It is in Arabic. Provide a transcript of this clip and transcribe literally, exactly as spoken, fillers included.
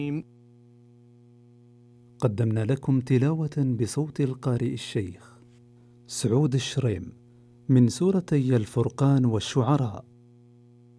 قدمنا لكم تلاوة بصوت القارئ الشيخ سعود الشريم من سورتي الفرقان والشعراء.